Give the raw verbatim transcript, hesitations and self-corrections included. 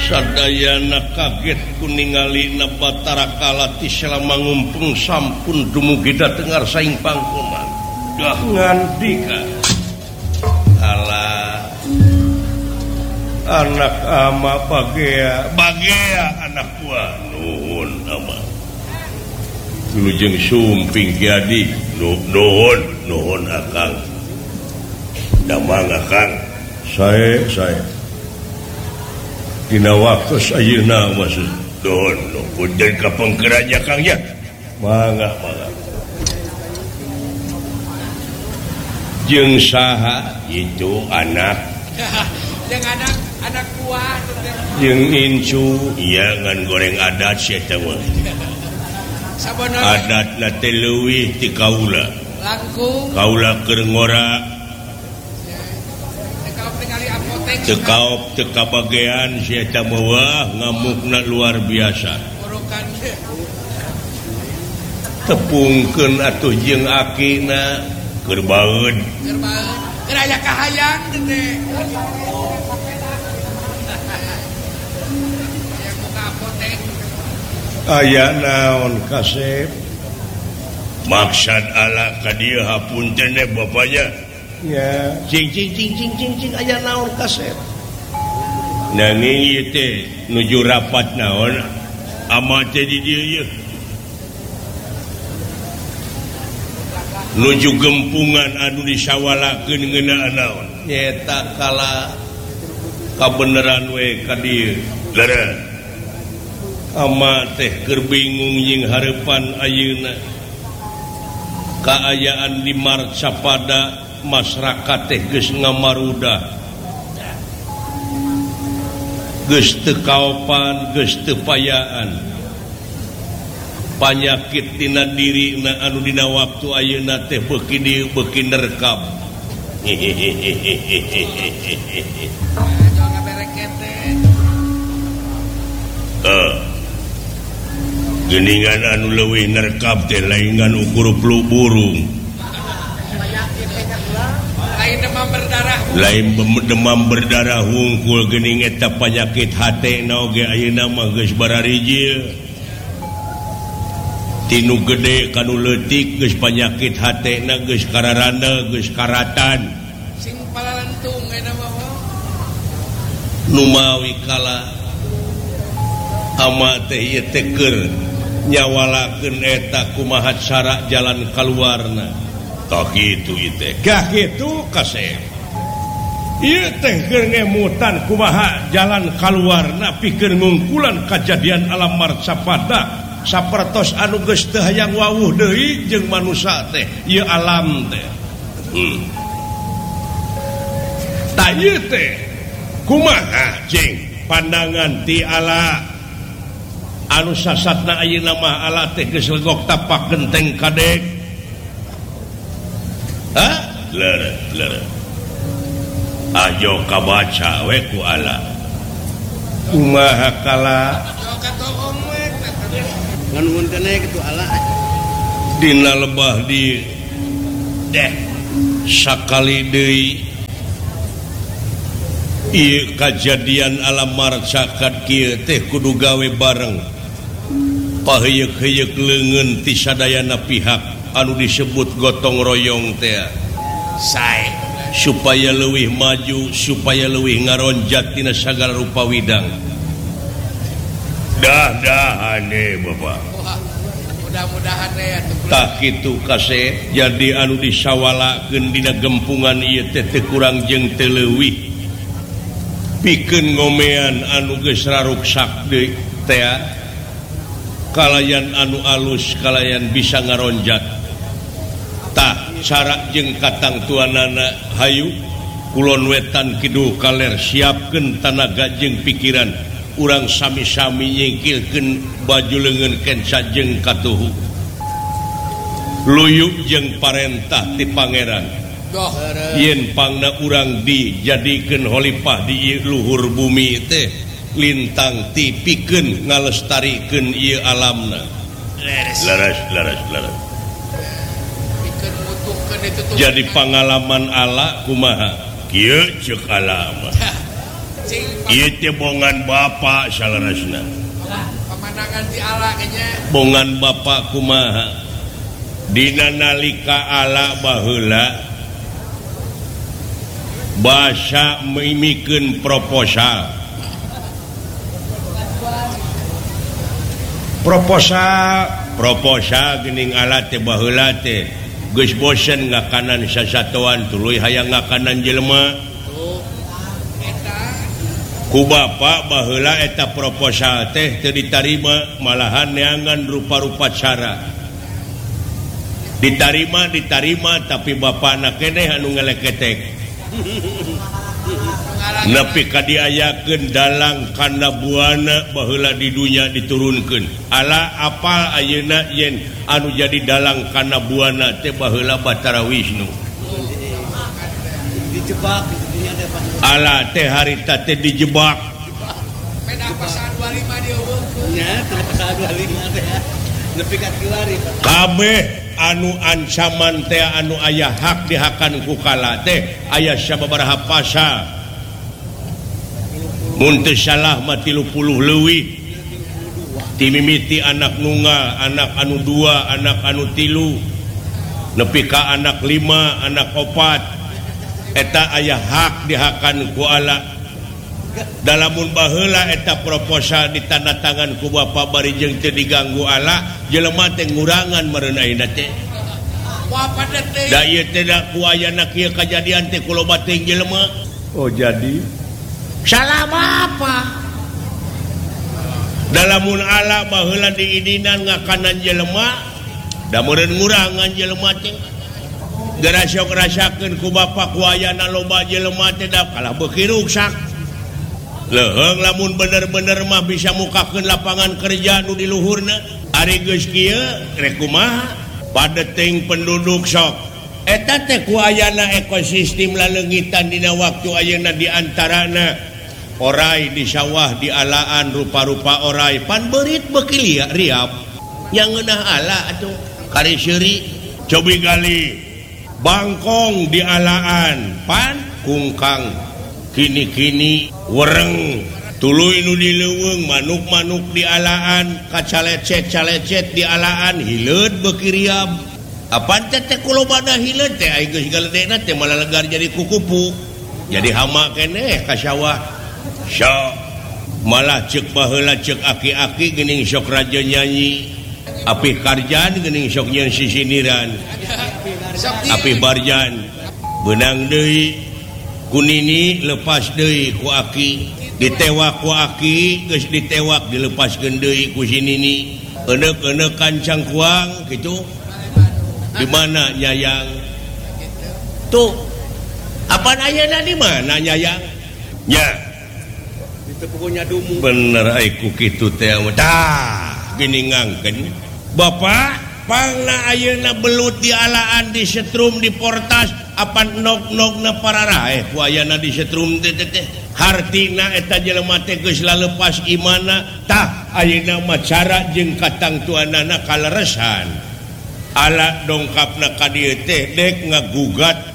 sadayana kaget kuningali na Batara Kalati selama ngumpung sampun dumugi datengar saing pangkuman dah ngandika ala anak ama bagea bagea anak gua nuhun ama wilujeng sumping kiadi nuhun nuhun akang damang akang saya saya dina waktu ayeuna maksud nuhun nuhun dan kapengkeranya kang ya mangga mangga jeung saha itu anak jeung anak anak buah jeung incu iya ngan goreng adat sia teh mah adatna teh leuwih ti kaula langkung kaula keur ngora cekaop teu kabagean sia teh mah wah ngamukna luar biasa tepungkeun atuh jeung akina keur baeud keur baeud keur aya kahayang gede aya naon kasep maksud ala ka dieu hapunten deh bapaknya ya cing cing cing cing cing cing aya naon kasep nanging ieu teh nuju rapat naon ama teh di dieu ye nuju gempungan anu disawalakeun ngeunaan naon nyeta kala kabeneran we ka dieu leureuh ama teh keur bingung jeung hareupan ayeuna kaayaan di marcapada masyarakat teh geus ngamarudah geus teu kaopan geus teu payaan panyakit tina dirina anu dina waktu ayeuna teh beuki dieu beuki nerekam eh geningan anu leuwih nerekam teh laingan ukur flu burung lain demam berdarah lain demam berdarah hungkul geuning eta panyakit hatena oge ayeuna mah geus bararijil tinu gede kanu leutik geus panyakit hatena geus kararanda geus karatan sing palalentung eta mah nu mawi kala ama teh ieu teh keur nyawalakeun eta kumaha cara jalan kaluarna tah kitu ieu teh gah kitu kasep ieu teh keur ngemutan kumaha jalan kaluarna pikeun ngungkulan kajadian alam marcapada sapertos anu geus teu hayang wawuh deui jeung manusia teh ieu alam teh hmm. tah ieu teh kumaha cing pandangan ti Allah anu sasatna ayeuna mah ala teh geus legok tapak genteng kadek ha leureuh leureuh ajo kabaca we ku ala kumaha kala ngan mun keneh kitu ala dina lebah di deh sakali deui ieu kajadian alam marcakat kieu teh kudu gawe bareng paheyeuk-heyeuk leungeun ti sadayana pihak anu disebut gotong royong teh sae supaya leuwih maju supaya leuwih ngaronjat tina sagala rupa widang dah-dahane bapak mudah-mudahan ya tah kitu kasep jadi anu disawalakeun dina gempungan ieu teh teu kurang jeung teu leuwih pikeun ngomean anu geus raruksak deui teh kalayan anu alus kalayan bisa ngaronjat tah cara jeung katang tuanana hayu kulon wetan kidul kaler siapkeun tanaga jeung pikiran urang sami-sami nyingkilkeun baju leungeun kenca jeung katuhu luyuk jeung parentah ti pangeran yen pangna urang dijadikeun khalifah di luhur bumi teh lintang ti pikeun ngalestarikeun ieu alamna laras laras laras pikeun mutuhkeun itu jadi pengalaman Allah kumaha kieu ceuk alam bongan Bapak salarasna pemandangan di ala kayaknya bongan Bapak kumaha dina nalika ala baheula basa mimikeun proposal proposal proposal geuning ala teh baheula teh geus bosen ngakanan sasatoan tuluy hayang ngakanan jelema ku Bapak baheula eta proposal teh teu ditarima malahan neangan rupa-rupa cara ditarima ditarima tapi bapakna keneh anu ngeleketek nepi ka diayakeun dalang kana buana baheula di dunya diturunkeun ala apal ayeuna yen anu jadi dalang kana buana teh baheula Batara Wisnu dijebak dunia teh ala teh harita teh dijebak beda pasal dua puluh lima dia eueuh nya teh pasal dua puluh lima teh nepi ka kiwari kabeh anu ancaman teh anu aya hak dihakan ku kala teh aya sababaraha pasal mun teu salah mah tilu puluh leuwih ti mimiti anak nunggal anak anu dua anak anu tilu nepi ka anak lima anak opat eta aya hak dihakan ku ala dalamun baheula eta proposal ditandatangan ku Bapak bari jeung teu diganggu ala jelema teh ngurangan meureun ayeuna teh apa teh da ieu teh da ku ayana kieu kajadian teh ku loba teh jelema oh jadi salah apa dalamun ala baheula diidinan ngakanan jelema da meureun ngurangan jelema teh gara sok rasakeun ku Bapak ku ayana loba jelema teh da kalah beuki ruksak leuheung lamun bener-bener mah bisa mukakeun lapangan kerja nu di luhurna ari geus kieu rek kumaha padeuting penduduk sok eta teh ku ayana ekosistem laleungitan dina waktu ayeuna di antarana orai di sawah di alaan rupa-rupa orai pan beurit beuki liat riap yang ngeunah ala atuh kari seuri cobi gali bangkong di alaan pan kungkang kini-kini wereng tuluy nu dileuweung manuk-manuk di alaan kacalecet-calecet di alaan hileud beuki riab apan teh teh kulobana hileud teh aya geus galedena teh malah legar jadi kukupu jadi hama keneh ka sawah sok malah ceuk baheula ceuk aki-aki geuning sok raja nyanyi api karjan geuning sok nyeun sisiniran api barjan beunang deui kunini lepas deui ku aki ditewak ku aki geus ditewak dilepaskeun deui ku sinini euneuk-euneuk kancang kuang kitu di mana nyayang tuh apa ayeuna di mana nyayang nya di tepunya dumu bener ai ku kitu teh tah gini ngangkeun Bapak pangna ayeuna belut di alaan di setrum di portas apa nok-nokna pararae ku ayana di setrum teh teh hartina eta jelema teh geus lalepas imana tah ayeuna mah cara jeung katang tuanana kaleresan ala dongkapna ka dieu teh dek ngagugat